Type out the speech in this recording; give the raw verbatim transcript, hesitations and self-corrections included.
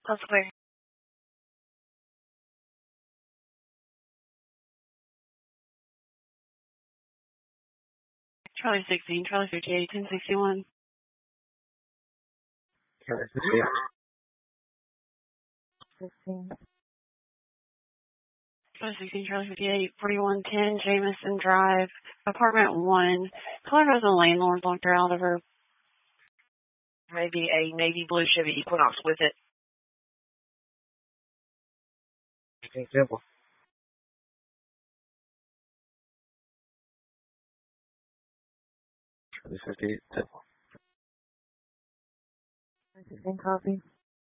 That's clear. Charlie sixteen, Charlie fifty-eight, ten sixty-one. Charlie fifty-eight. sixteen. Charlie sixteen, Charlie fifty-eight, forty-one ten, Jameson Drive, apartment one. Caller has a landlord locked her out of her. Maybe a navy blue Chevy Equinox with it. Okay, simple. Charlie fifty-eight, simple. sixteen copy.